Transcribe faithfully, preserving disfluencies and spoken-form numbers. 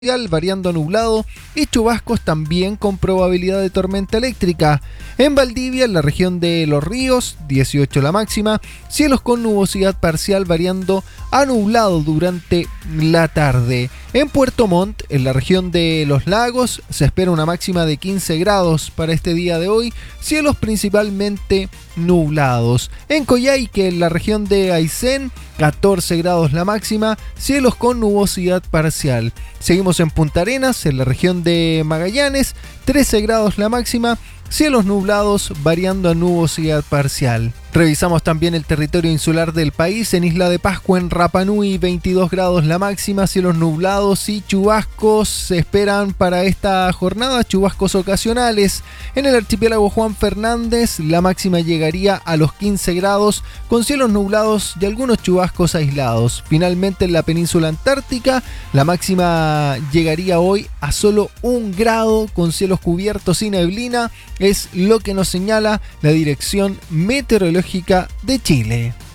variando a nublado y chubascos también con probabilidad de tormenta eléctrica. En Valdivia, en la región de Los Ríos, dieciocho la máxima, cielos con nubosidad parcial variando a nublado durante la tarde. En Puerto Montt, en la región de Los Lagos, se espera una máxima de quince grados para este día de hoy, cielos principalmente nublados. En Coyhaique, en la región de Aysén, catorce grados la máxima, cielos con nubosidad parcial. Seguimos en Punta Arenas, en la región de Magallanes, trece grados la máxima, cielos nublados variando a nubosidad parcial. Revisamos también el territorio insular del país. En Isla de Pascua, en Rapa Nui, veintidós grados la máxima, cielos nublados y chubascos se esperan para esta jornada, chubascos ocasionales. En el archipiélago Juan Fernández, la máxima llegaría a los quince grados con cielos nublados y algunos chubascos aislados. Finalmente, en la península antártica, la máxima llegaría hoy a solo un grado con cielos cubiertos y neblina. Es lo que nos señala la Dirección Meteorológica de Chile.